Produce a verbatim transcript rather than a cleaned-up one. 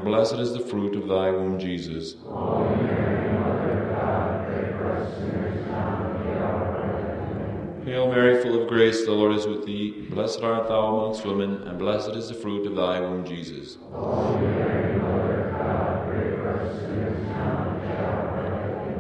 blessed is the fruit of thy womb, Jesus. Holy Mary, Mother of God, pray for us sinners now and at the hour of our death. Hail Mary, full of grace, the Lord is with thee. Blessed art thou amongst women, and blessed is the fruit of thy womb, Jesus. Holy Mary, Mother of God, pray for us sinners now and at the hour of our death.